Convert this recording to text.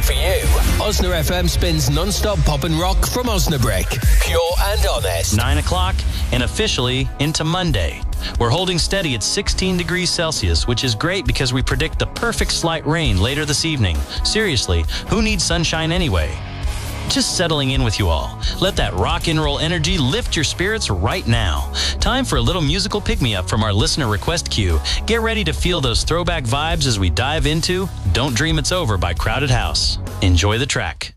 for you. Osna FM spins non-stop pop and rock from Osnabrick. Pure and honest. 9 o'clock and officially into Monday. We're holding steady at 16 degrees Celsius, which is great because we predict the perfect slight rain later this evening. Seriously, who needs sunshine anyway? Just settling in with you all. Let that rock and roll energy lift your spirits right now. Time for a little musical pick-me-up from our listener request queue. Get ready to feel those throwback vibes as we dive into Don't Dream It's Over by Crowded House. Enjoy the track.